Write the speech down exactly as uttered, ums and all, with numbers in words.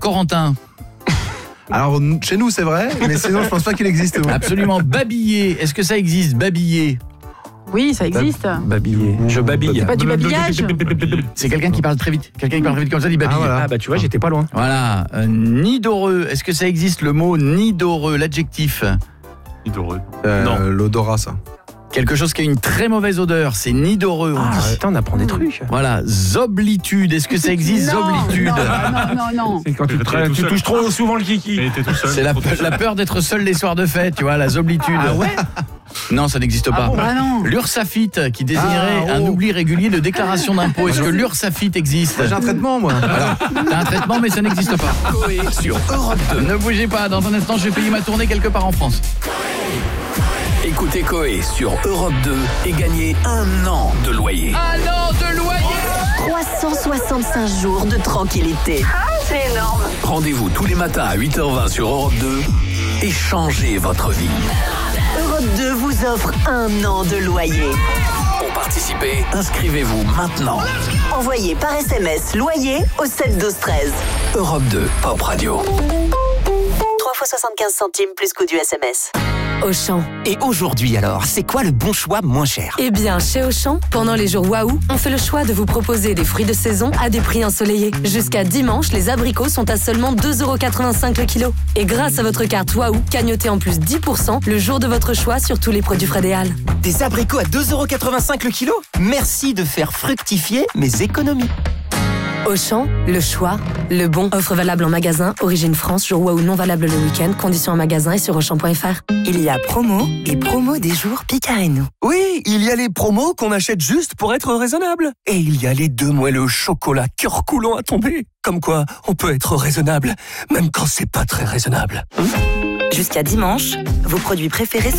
Corentin. Alors, chez nous, c'est vrai, mais sinon, je pense pas qu'il existe. Moi. Absolument. Babiller. Est-ce que ça existe, babiller? Oui, ça existe. Babiller. Je babille. C'est pas du babillage. C'est quelqu'un qui parle très vite. Quelqu'un qui parle très vite comme ça, dit babille. Ah, voilà. Ah bah tu vois, j'étais pas loin. Voilà. Euh, nidoreux. Est-ce que ça existe le mot nidoreux, l'adjectif? Hydoreux. Euh, Non. L'odorat, ça. Quelque chose qui a une très mauvaise odeur, c'est nidoreux. on Ah, dit. putain, on apprend des trucs. Voilà. Zoblitude. Est-ce que ça existe, Non, zoblitude? non, non, non, non. C'est quand tu, T'es tra- tout tu seul. touches trop souvent le kiki. Et t'es tout seul. C'est la, trop tout seul. la peur d'être seul les soirs de fête, tu vois, la zoblitude. Ah ouais? Non, ça n'existe pas. Ah non. L'ursafite, qui désignerait Ah, oh. un oubli régulier de déclaration d'impôt. Est-ce que l'ursafite existe? J'ai un traitement, moi. T'as un traitement, mais ça n'existe pas. Coé sur Europe deux. Ne bougez pas, dans un instant, je vais payer ma tournée quelque part en France. Écoutez Coé sur Europe deux et gagnez un an de loyer. Un an de loyer! trois cent soixante-cinq jours de tranquillité. C'est énorme. Rendez-vous tous les matins à huit heures vingt sur Europe deux et changez votre vie. Europe deux vous offre un an de loyer. Pour participer, inscrivez-vous maintenant. Envoyez par S M S loyer au sept douze treize. Europe deux, Pop Radio. trois fois soixante-quinze centimes plus coût du S M S. Auchan. Et aujourd'hui alors, c'est quoi le bon choix moins cher? Eh bien, chez Auchan, pendant les jours Waouh, on fait le choix de vous proposer des fruits de saison à des prix ensoleillés. Jusqu'à dimanche, les abricots sont à seulement deux euros quatre-vingt-cinq le kilo. Et grâce à votre carte Waouh, cagnotez en plus dix pour cent le jour de votre choix sur tous les produits Frédéal. Des abricots à deux euros quatre-vingt-cinq le kilo? Merci de faire fructifier mes économies. Auchan, le choix, le bon. Offre valable en magasin, origine France, jour Waouh non valable le week-end. Conditions en magasin et sur auchan point f r. Il y a promo et promo des jours Picareno. Oui, il y a les promos qu'on achète juste pour être raisonnable. Et il y a les deux moelleux chocolat cœur coulant à tomber. Comme quoi, on peut être raisonnable, même quand c'est pas très raisonnable. Jusqu'à dimanche, vos produits préférés